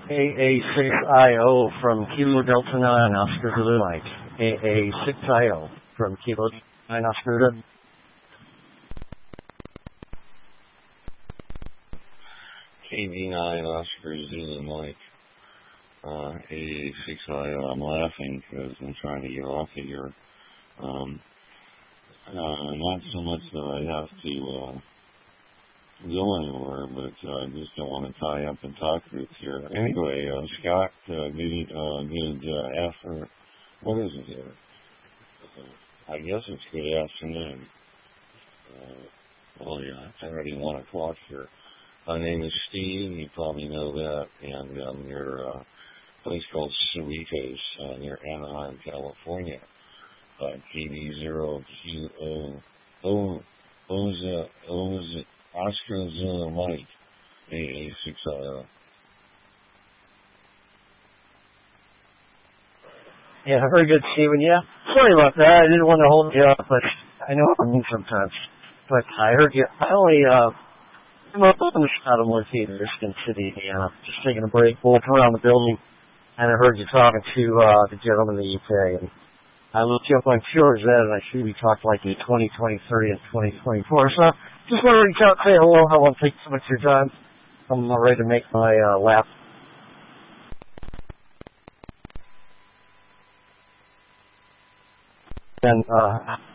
AA6IO from Kilo Delta 9, Oscar Zulu Mike. AA6IO from Kilo 9, Oscar Zulu. KV9 Oscar Zulu Mike. AA6IO. I'm laughing because I'm trying to get off of here. Not so much that I have to go anywhere, but I just don't want to tie up and talk roots here. Anyway, Scott, good after, what is it here? I guess it's good afternoon. Oh yeah, it's already 1 o'clock here. My name is Steve, you probably know that, and I'm near a place called Cerritos near Anaheim, California. KD0QO Oscar Zulu Mike, AA6IO. Yeah, very good, Stephen. Yeah, sorry about that. I didn't want to hold you up, but I know what I mean sometimes. But I heard you. I'm up in the shot of more theaters in City, Indiana. Just taking a break, walking around the building, and I heard you talking to the gentleman in the UK. And I looked you up on Cures Ed, and I see we talked like in 2023 and 2024. So just want to reach out and say hello. I won't take so much of your time. I'm ready to make my lap. And